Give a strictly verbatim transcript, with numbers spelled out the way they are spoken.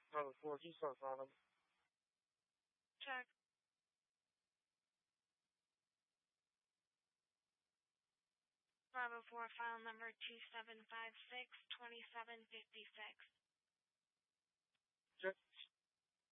Bravo four, can you start file number? Check. Bravo four, file number two seven five six, two seven five six. Check.